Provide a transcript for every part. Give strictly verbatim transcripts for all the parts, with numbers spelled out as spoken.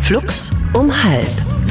Flux um halb.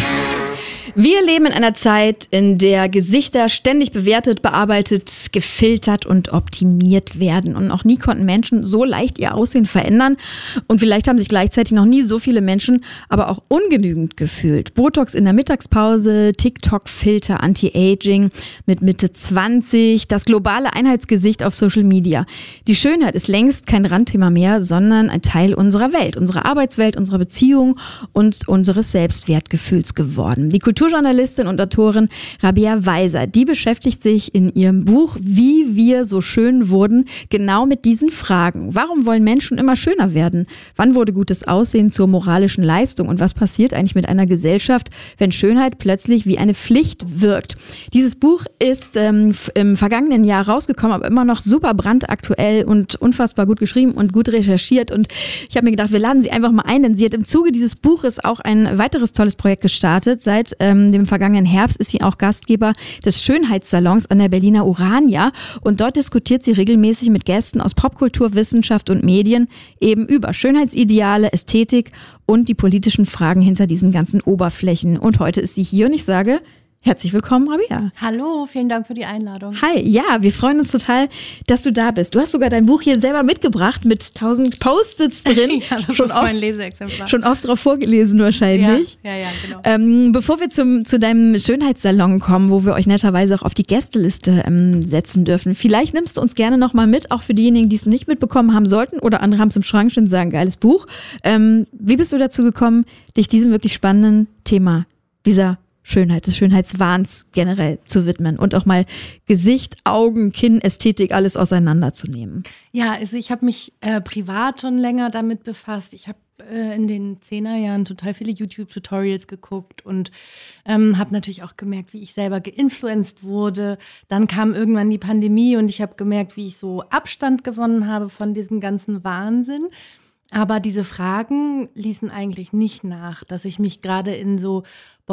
Wir leben in einer Zeit, in der Gesichter ständig bewertet, bearbeitet, gefiltert und optimiert werden. Und noch nie konnten Menschen so leicht ihr Aussehen verändern. Und vielleicht haben sich gleichzeitig noch nie so viele Menschen aber auch ungenügend gefühlt. Botox in der Mittagspause, TikTok-Filter, Anti-Aging mit Mitte zwanzig, das globale Einheitsgesicht auf Social Media. Die Schönheit ist längst kein Randthema mehr, sondern ein Teil unserer Welt, unserer Arbeitswelt, unserer Beziehung und unseres Selbstwertgefühls geworden. Die Kultur Kulturjournalistin und Autorin Rabea Weiser, die beschäftigt sich in ihrem Buch Wie wir so schön wurden genau mit diesen Fragen. Warum wollen Menschen immer schöner werden? Wann wurde gutes Aussehen zur moralischen Leistung? Und was passiert eigentlich mit einer Gesellschaft, wenn Schönheit plötzlich wie eine Pflicht wirkt? Dieses Buch ist ähm, im vergangenen Jahr rausgekommen, aber immer noch super brandaktuell und unfassbar gut geschrieben und gut recherchiert. Und ich habe mir gedacht, wir laden sie einfach mal ein, denn sie hat im Zuge dieses Buches auch ein weiteres tolles Projekt gestartet. Seit ähm, dem vergangenen Herbst ist sie auch Gastgeber des Schönheitssalons an der Berliner Urania und dort diskutiert sie regelmäßig mit Gästen aus Popkultur, Wissenschaft und Medien eben über Schönheitsideale, Ästhetik und die politischen Fragen hinter diesen ganzen Oberflächen. Und heute ist sie hier und ich sage herzlich willkommen, Rabea. Hallo, vielen Dank für die Einladung. Hi, ja, wir freuen uns total, dass du da bist. Du hast sogar dein Buch hier selber mitgebracht mit tausend Post-its drin. Ja, das schon ist oft, mein Leseexemplar. Schon oft drauf vorgelesen wahrscheinlich. Ja, ja, ja, genau. Ähm, bevor wir zum, zu deinem Schönheitssalon kommen, wo wir euch netterweise auch auf die Gästeliste ähm, setzen dürfen, vielleicht nimmst du uns gerne nochmal mit, auch für diejenigen, die es nicht mitbekommen haben sollten oder andere haben es im Schrank stehen und sagen, geiles Buch. Ähm, wie bist du dazu gekommen, dich diesem wirklich spannenden Thema, dieser Schönheit, des Schönheitswahns generell zu widmen und auch mal Gesicht, Augen, Kinn, Ästhetik, alles auseinanderzunehmen? Ja, also ich habe mich äh, privat schon länger damit befasst. Ich habe äh, in den Zehnerjahren total viele YouTube-Tutorials geguckt und ähm, habe natürlich auch gemerkt, wie ich selber geinfluenced wurde. Dann kam irgendwann die Pandemie und ich habe gemerkt, wie ich so Abstand gewonnen habe von diesem ganzen Wahnsinn. Aber diese Fragen ließen eigentlich nicht nach, dass ich mich gerade in so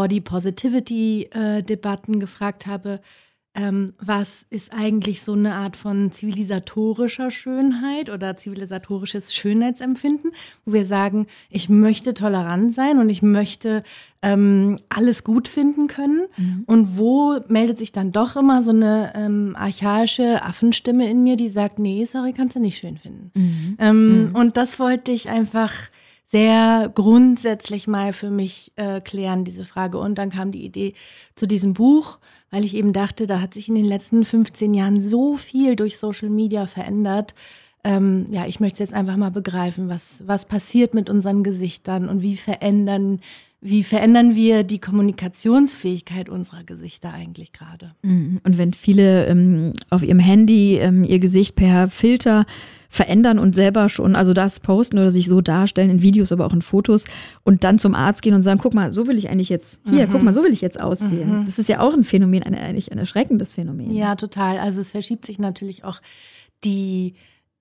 Body-Positivity-Debatten gefragt habe, ähm, was ist eigentlich so eine Art von zivilisatorischer Schönheit oder zivilisatorisches Schönheitsempfinden, wo wir sagen, ich möchte tolerant sein und ich möchte ähm, alles gut finden können. Mhm. Und wo meldet sich dann doch immer so eine ähm, archaische Affenstimme in mir, die sagt, nee, sorry, kannst du nicht schön finden. Mhm. Ähm, mhm. Und das wollte ich einfach sehr grundsätzlich mal für mich äh, klären, diese Frage. Und dann kam die Idee zu diesem Buch, weil ich eben dachte, da hat sich in den letzten fünfzehn Jahren so viel durch Social Media verändert. Ähm, ja, ich möchte jetzt einfach mal begreifen, was, was passiert mit unseren Gesichtern und wie verändern Wie verändern wir die Kommunikationsfähigkeit unserer Gesichter eigentlich gerade? Und wenn viele ähm, auf ihrem Handy ähm, ihr Gesicht per Filter verändern und selber schon, also das posten oder sich so darstellen in Videos, aber auch in Fotos und dann zum Arzt gehen und sagen, guck mal, so will ich eigentlich jetzt, hier, mhm. guck mal, so will ich jetzt aussehen. Mhm. Das ist ja auch ein Phänomen, ein, eigentlich ein erschreckendes Phänomen. Ja, total. Also es verschiebt sich natürlich auch die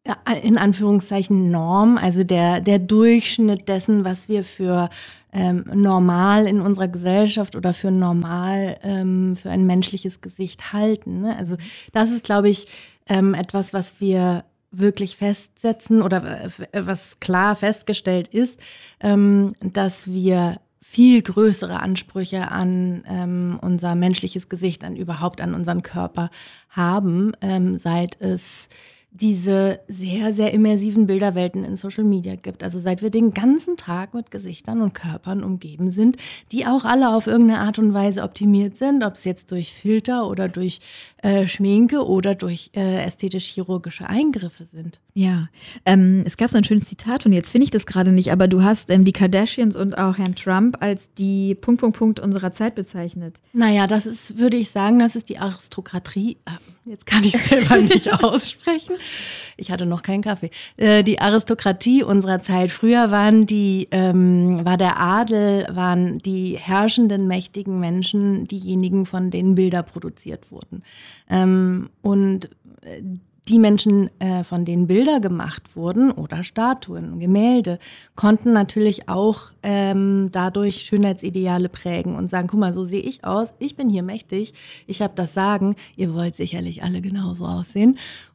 in Anführungszeichen Norm, also der, der Durchschnitt dessen, was wir für ähm, normal in unserer Gesellschaft oder für normal ähm, für ein menschliches Gesicht halten. Ne? Also das ist, glaube ich, ähm, etwas, was wir wirklich festsetzen oder äh, was klar festgestellt ist, ähm, dass wir viel größere Ansprüche an ähm, unser menschliches Gesicht, an überhaupt an unseren Körper haben, ähm, seit es diese sehr, sehr immersiven Bilderwelten in Social Media gibt. Also seit wir den ganzen Tag mit Gesichtern und Körpern umgeben sind, die auch alle auf irgendeine Art und Weise optimiert sind, ob es jetzt durch Filter oder durch äh, Schminke oder durch äh, ästhetisch-chirurgische Eingriffe sind. Ja, ähm, es gab so ein schönes Zitat und jetzt finde ich das gerade nicht, aber du hast ähm, die Kardashians und auch Herrn Trump als die Punkt, Punkt, Punkt unserer Zeit bezeichnet. Naja, das ist, würde ich sagen, das ist die Aristokratie. Jetzt kann ich selber nicht aussprechen. Ich hatte noch keinen Kaffee. Äh, die Aristokratie unserer Zeit. Früher waren die, ähm, war der Adel, waren die herrschenden, mächtigen Menschen diejenigen, von denen Bilder produziert wurden. Ähm, und äh, die Menschen, äh, von denen Bilder gemacht wurden oder Statuen, Gemälde, konnten natürlich auch ähm, dadurch Schönheitsideale prägen und sagen, guck mal, so sehe ich aus, ich bin hier mächtig, ich habe das Sagen, ihr wollt sicherlich alle genauso aussehen.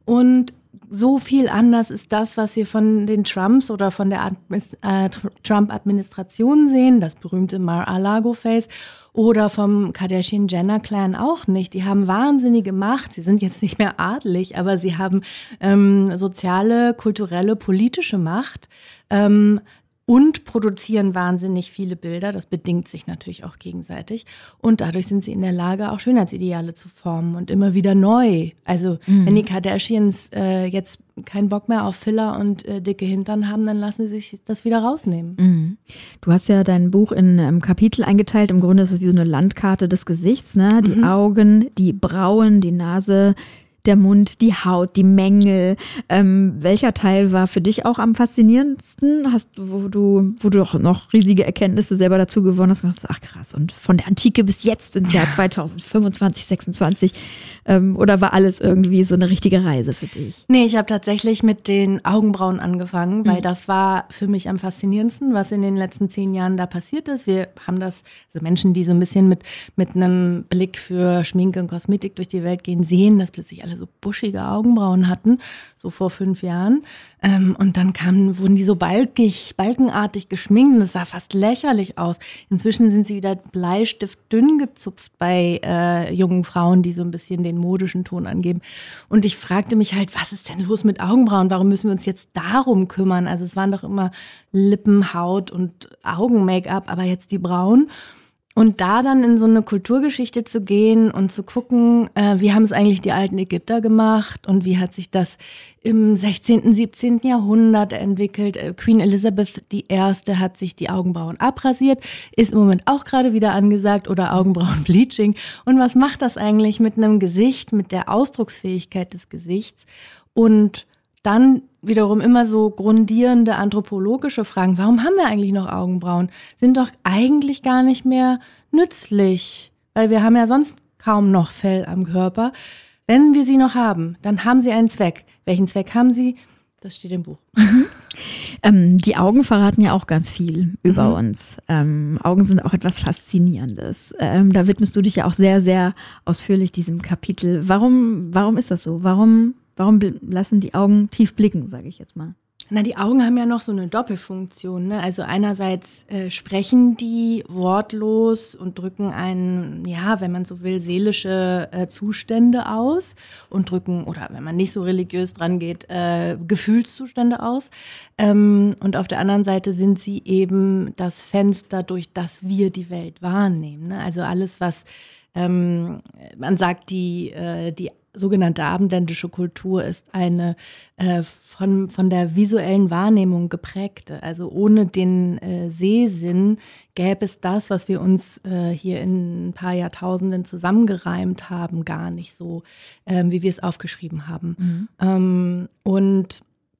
Und so viel anders ist das, was wir von den Trumps oder von der Admis- äh, Trump-Administration sehen, das berühmte Mar-a-Lago-Face, oder vom Kardashian-Jenner-Clan auch nicht. Die haben wahnsinnige Macht. Sie sind jetzt nicht mehr adelig, aber sie haben ähm, soziale, kulturelle, politische Macht. Ähm, Und produzieren wahnsinnig viele Bilder. Das bedingt sich natürlich auch gegenseitig. Und dadurch sind sie in der Lage, auch Schönheitsideale zu formen und immer wieder neu. Also mhm. wenn die Kardashians äh, jetzt keinen Bock mehr auf Filler und äh, dicke Hintern haben, dann lassen sie sich das wieder rausnehmen. Mhm. Du hast ja dein Buch in ähm, Kapitel eingeteilt. Im Grunde ist es wie so eine Landkarte des Gesichts, ne? Die mhm. Augen, die Brauen, die Nase, der Mund, die Haut, die Mängel. Ähm, welcher Teil war für dich auch am faszinierendsten? Hast du, wo du, wo du doch noch riesige Erkenntnisse selber dazu gewonnen hast, und gedacht, ach krass, und von der Antike bis jetzt ins Jahr zweitausendfünfundzwanzig, sechsundzwanzig, ähm, oder war alles irgendwie so eine richtige Reise für dich? Nee, ich habe tatsächlich mit den Augenbrauen angefangen, weil mhm. das war für mich am faszinierendsten, was in den letzten zehn Jahren da passiert ist. Wir haben das, also Menschen, die so ein bisschen mit, mit einem Blick für Schminke und Kosmetik durch die Welt gehen, sehen, dass plötzlich alle so buschige Augenbrauen hatten, so vor fünf Jahren. Ähm, und dann kamen, wurden die so balkig, balkenartig geschminkt und das sah fast lächerlich aus. Inzwischen sind sie wieder bleistiftdünn gezupft bei äh, jungen Frauen, die so ein bisschen den modischen Ton angeben. Und ich fragte mich halt, was ist denn los mit Augenbrauen? Warum müssen wir uns jetzt darum kümmern? Also es waren doch immer Lippen, Haut und Augen-Make-up, aber jetzt die Brauen. Und da dann in so eine Kulturgeschichte zu gehen und zu gucken, äh, wie haben es eigentlich die alten Ägypter gemacht und wie hat sich das im sechzehnten, siebzehnten Jahrhundert entwickelt. Äh, Queen Elizabeth die Erste hat sich die Augenbrauen abrasiert, ist im Moment auch gerade wieder angesagt, oder Augenbrauenbleaching. Und was macht das eigentlich mit einem Gesicht, mit der Ausdrucksfähigkeit des Gesichts? Und dann wiederum immer so grundierende anthropologische Fragen. Warum haben wir eigentlich noch Augenbrauen? Sind doch eigentlich gar nicht mehr nützlich, weil wir haben ja sonst kaum noch Fell am Körper. Wenn wir sie noch haben, dann haben sie einen Zweck. Welchen Zweck haben sie? Das steht im Buch. Mhm. Ähm, die Augen verraten ja auch ganz viel über mhm. uns. Ähm, Augen sind auch etwas Faszinierendes. Ähm, da widmest du dich ja auch sehr, sehr ausführlich diesem Kapitel. Warum, warum ist das so? Warum Warum lassen die Augen tief blicken, sage ich jetzt mal? Na, die Augen haben ja noch so eine Doppelfunktion, ne? Also einerseits äh, sprechen die wortlos und drücken einen, ja, wenn man so will, seelische äh, Zustände aus und drücken, oder wenn man nicht so religiös dran geht, äh, Gefühlszustände aus. Ähm, und auf der anderen Seite sind sie eben das Fenster, durch das wir die Welt wahrnehmen, ne? Also alles, was ähm, man sagt, die, äh, die sogenannte abendländische Kultur ist eine äh, von, von der visuellen Wahrnehmung geprägte. Also ohne den äh, Sehsinn gäbe es das, was wir uns äh, hier in ein paar Jahrtausenden zusammengereimt haben, gar nicht so, ähm, wie wir es aufgeschrieben haben. Mhm. Ähm, und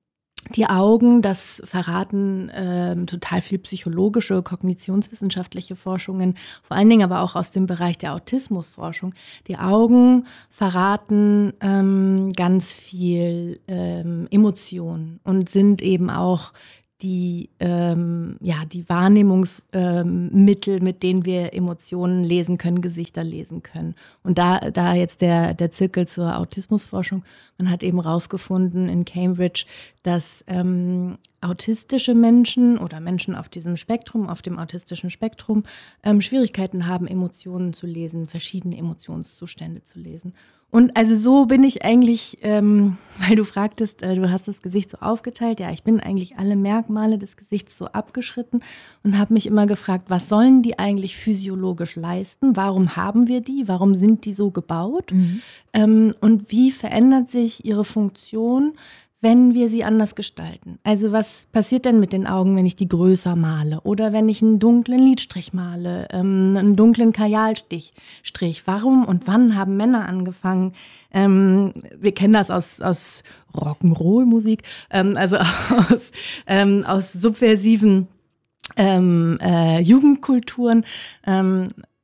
die Augen, das verraten ähm, total viel psychologische, kognitionswissenschaftliche Forschungen, vor allen Dingen aber auch aus dem Bereich der Autismusforschung. Die Augen verraten ähm, ganz viel ähm, Emotionen und sind eben auch die, ähm, ja, die Wahrnehmungsmittel, ähm, mit denen wir Emotionen lesen können, Gesichter lesen können. Und da, da jetzt der, der Zirkel zur Autismusforschung, man hat eben rausgefunden in Cambridge, dass ähm, autistische Menschen oder Menschen auf diesem Spektrum, auf dem autistischen Spektrum, ähm, Schwierigkeiten haben, Emotionen zu lesen, verschiedene Emotionszustände zu lesen. Und also so bin ich eigentlich, ähm, weil du fragtest, äh, du hast das Gesicht so aufgeteilt, ja, ich bin eigentlich alle Merkmale des Gesichts so abgeschritten und habe mich immer gefragt, was sollen die eigentlich physiologisch leisten? Warum haben wir die? Warum sind die so gebaut? Mhm. Ähm, und wie verändert sich ihre Funktion, wenn wir sie anders gestalten? Also was passiert denn mit den Augen, wenn ich die größer male oder wenn ich einen dunklen Lidstrich male, ähm, einen dunklen Kajalstrich? Strich. Warum und wann haben Männer angefangen? Ähm, wir kennen das aus, aus Rock'n'Roll-Musik, ähm, also aus, ähm, aus subversiven ähm, äh, Jugendkulturen. Ähm,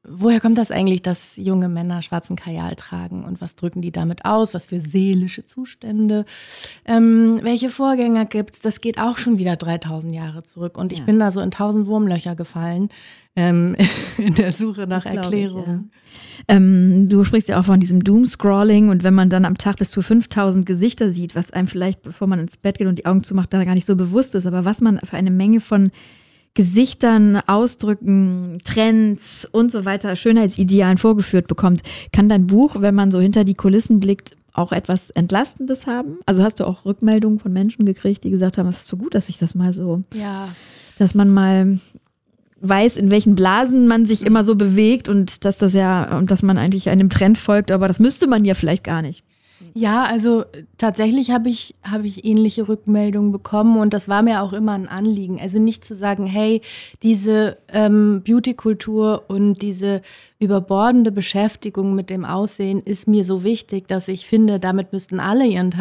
woher kommt das eigentlich, dass junge Männer schwarzen Kajal tragen und was drücken die damit aus, was für seelische Zustände, ähm, welche Vorgänger gibt's, das geht auch schon wieder dreitausend Jahre zurück und ich ja. bin da so in tausend Wurmlöcher gefallen ähm, in der Suche nach Erklärungen. Ja. Ähm, du sprichst ja auch von diesem Doomscrolling und wenn man dann am Tag bis zu fünftausend Gesichter sieht, was einem vielleicht, bevor man ins Bett geht und die Augen zumacht, da gar nicht so bewusst ist, aber was man für eine Menge von Gesichtern, Ausdrücken, Trends und so weiter, Schönheitsidealen vorgeführt bekommt, kann dein Buch, wenn man so hinter die Kulissen blickt, auch etwas Entlastendes haben? Also hast du auch Rückmeldungen von Menschen gekriegt, die gesagt haben, es ist so gut, dass ich das mal so, ja. dass man mal weiß, in welchen Blasen man sich immer so bewegt und dass das ja, und dass man eigentlich einem Trend folgt, aber das müsste man ja vielleicht gar nicht. Ja, also tatsächlich habe ich, habe ich ähnliche Rückmeldungen bekommen und das war mir auch immer ein Anliegen. Also nicht zu sagen, hey, diese ähm, Beauty-Kultur und diese überbordende Beschäftigung mit dem Aussehen ist mir so wichtig, dass ich finde, damit müssten alle ihren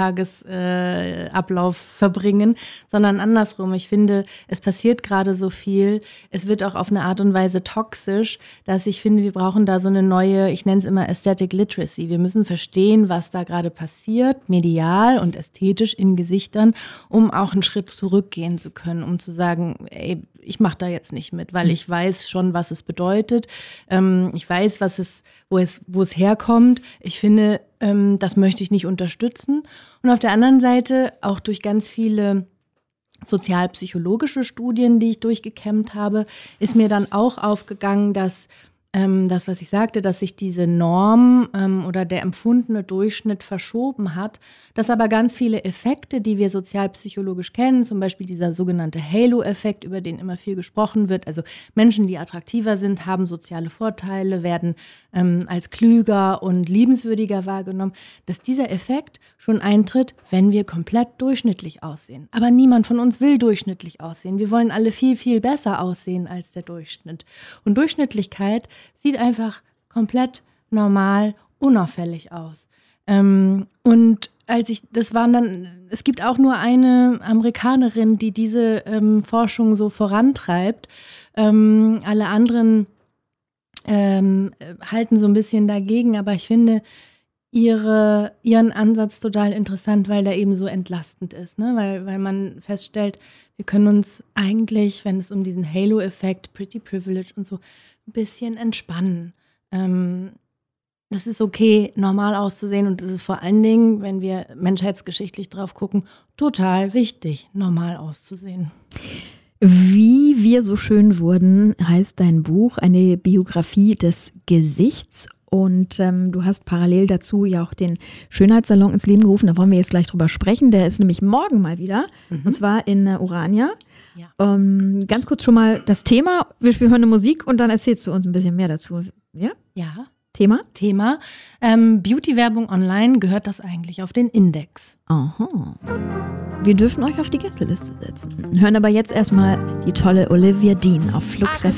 Tagesablauf äh, verbringen, sondern andersrum. Ich finde, es passiert gerade so viel. Es wird auch auf eine Art und Weise toxisch, dass ich finde, wir brauchen da so eine neue, ich nenne es immer Aesthetic Literacy. Wir müssen verstehen, was da gerade passiert, medial und ästhetisch in Gesichtern, um auch einen Schritt zurückgehen zu können, um zu sagen, ey, ich mache da jetzt nicht mit, weil ich weiß schon, was es bedeutet. Ähm, ich weiß, was es, wo es, wo es herkommt. Ich finde, ähm, das möchte ich nicht unterstützen. Und auf der anderen Seite auch durch ganz viele sozialpsychologische Studien, die ich durchgekämmt habe, ist mir dann auch aufgegangen, dass ähm, das, was ich sagte, dass sich diese Norm ähm, oder der empfundene Durchschnitt verschoben hat, dass aber ganz viele Effekte, die wir sozialpsychologisch kennen, zum Beispiel dieser sogenannte Halo-Effekt, über den immer viel gesprochen wird, also Menschen, die attraktiver sind, haben soziale Vorteile, werden ähm, als klüger und liebenswürdiger wahrgenommen, dass dieser Effekt schon eintritt, wenn wir komplett durchschnittlich aussehen. Aber niemand von uns will durchschnittlich aussehen. Wir wollen alle viel, viel besser aussehen als der Durchschnitt. Und Durchschnittlichkeit sieht einfach komplett normal, unauffällig aus. Ähm, und als ich, das waren dann, es gibt auch nur eine Amerikanerin, die diese ähm, Forschung so vorantreibt. Ähm, alle anderen ähm, halten so ein bisschen dagegen, aber ich finde ihre, ihren Ansatz total interessant, weil der eben so entlastend ist, ne? Weil, weil man feststellt, wir können uns eigentlich, wenn es um diesen Halo-Effekt, Pretty Privilege und so, ein bisschen entspannen. Ähm, das ist okay, normal auszusehen und es ist vor allen Dingen, wenn wir menschheitsgeschichtlich drauf gucken, total wichtig, normal auszusehen. Wie wir so schön wurden, heißt dein Buch, eine Biografie des Gesichts. Und ähm, du hast parallel dazu ja auch den Schönheitssalon ins Leben gerufen. Da wollen wir jetzt gleich drüber sprechen. Der ist nämlich morgen mal wieder. Mhm. Und zwar in äh, Urania. Ja. Ähm, ganz kurz schon mal das Thema. Wir spielen eine Musik und dann erzählst du uns ein bisschen mehr dazu. Ja? Ja. Thema? Thema. Ähm, Beauty-Werbung online, gehört das eigentlich auf den Index? Aha. Wir dürfen euch auf die Gästeliste setzen. Hören aber jetzt erstmal die tolle Olivia Dean auf Flux F